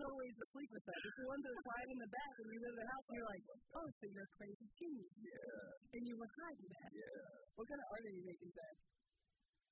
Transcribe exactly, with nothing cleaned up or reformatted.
always asleep with us. It's the ones that are quiet in the back when we live in the house, and you're like, oh, so you're a crazy genius. Yeah. And you were hiding that. Yeah. What kind of art are you making, Zach?